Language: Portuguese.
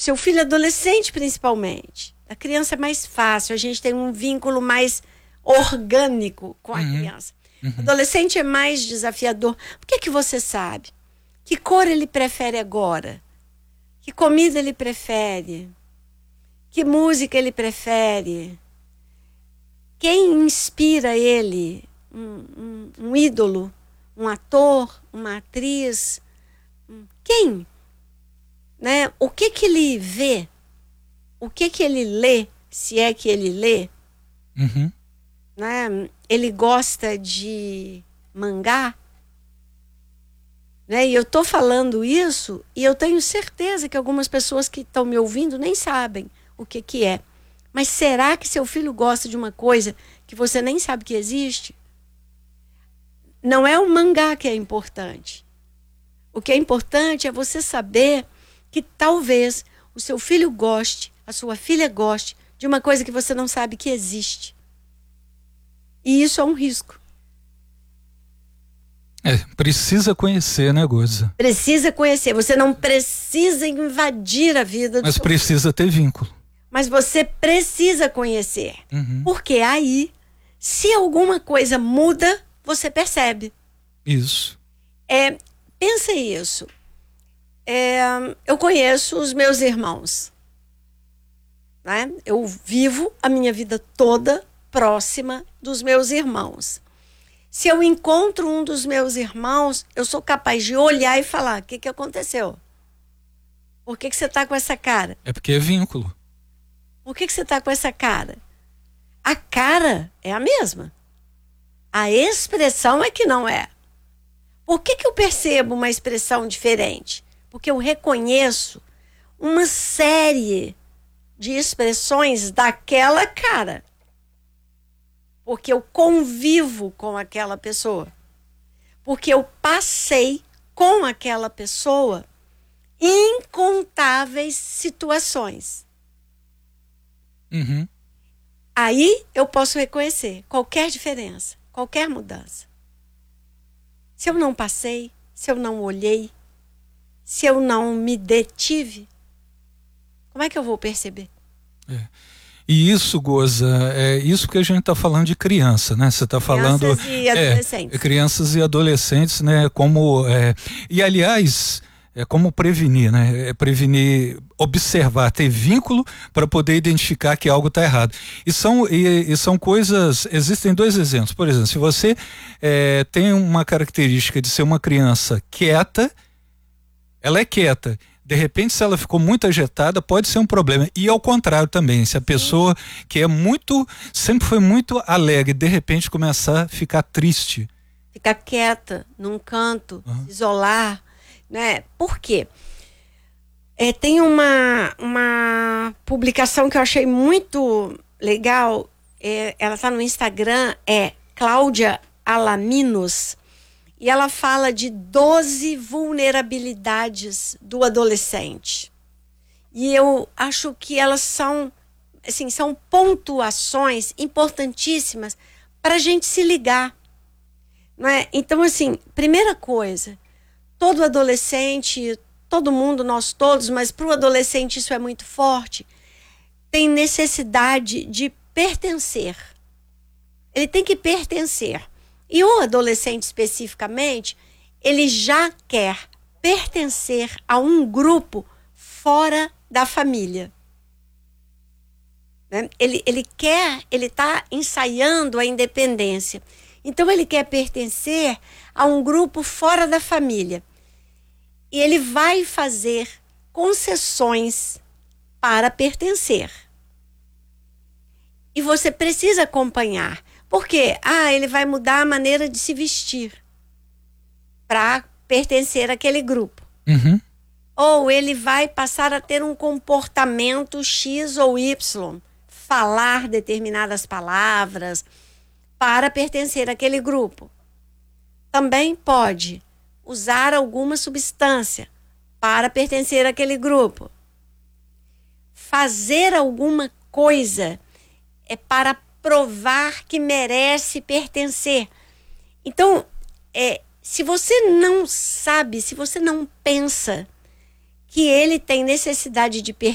seu filho adolescente principalmente. A criança é mais fácil, a gente tem um vínculo mais orgânico com a criança. O adolescente é mais desafiador. Por que você sabe? Que cor ele prefere agora? Que comida ele prefere? Que música ele prefere? Quem inspira ele? Um ídolo? Um ator? Uma atriz? Quem? Né? O que ele vê? O que ele lê? Se é que ele lê? Né? Ele gosta de mangá? Né? E eu estou falando isso e eu tenho certeza que algumas pessoas que estão me ouvindo nem sabem o que é. Mas será que seu filho gosta de uma coisa que você nem sabe que existe? Não é o mangá que é importante. O que é importante é você saber que talvez o seu filho goste, a sua filha goste de uma coisa que você não sabe que existe. E isso é um risco. Precisa conhecer, né, Goza? Precisa conhecer. Você não precisa invadir a vida do Mas seu precisa ter vínculo. Mas você precisa conhecer. Porque aí, se alguma coisa muda, você percebe. Isso. Pensa isso. Eu conheço os meus irmãos. Né? Eu vivo a minha vida toda próxima dos meus irmãos. Se eu encontro um dos meus irmãos, eu sou capaz de olhar e falar: o que aconteceu? Por que você está com essa cara? É porque é vínculo. Por que você está com essa cara? A cara é a mesma. A expressão é que não é. Por que eu percebo uma expressão diferente? Porque eu reconheço uma série de expressões daquela cara. Porque eu convivo com aquela pessoa. Porque eu passei com aquela pessoa incontáveis situações. Aí eu posso reconhecer qualquer diferença, qualquer mudança. Se eu não passei, se eu não olhei, se eu não me detive, como é que eu vou perceber? E isso, Goza, é isso que a gente está falando de criança, né? Você está falando... Crianças e adolescentes. Crianças e adolescentes, né? E, aliás, como prevenir, né? Prevenir, observar, ter vínculo para poder identificar que algo está errado. E são coisas... Existem dois exemplos. Por exemplo, se você tem uma característica de ser uma criança quieta, ela é quieta. De repente, se ela ficou muito agitada, pode ser um problema. E ao contrário também, se a pessoa que sempre foi muito alegre, de repente começar a ficar triste. Ficar quieta num canto, se isolar, né? Por quê? Tem uma publicação que eu achei muito legal, ela está no Instagram, Cláudia Alaminos, e ela fala de 12 vulnerabilidades do adolescente. E eu acho que elas são pontuações importantíssimas para a gente se ligar. Não é? Então, primeira coisa, todo adolescente, todo mundo, nós todos, mas para o adolescente isso é muito forte, tem necessidade de pertencer. Ele tem que pertencer. E o adolescente especificamente, ele já quer pertencer a um grupo fora da família. Né? Ele está ensaiando a independência. Então ele quer pertencer a um grupo fora da família. E ele vai fazer concessões para pertencer. E você precisa acompanhar. Por quê? Ele vai mudar a maneira de se vestir para pertencer àquele grupo. Ou ele vai passar a ter um comportamento X ou Y, falar determinadas palavras para pertencer àquele grupo. Também pode usar alguma substância para pertencer àquele grupo. Fazer alguma coisa para provar que merece pertencer. Então, se você não sabe, se você não pensa que ele tem necessidade de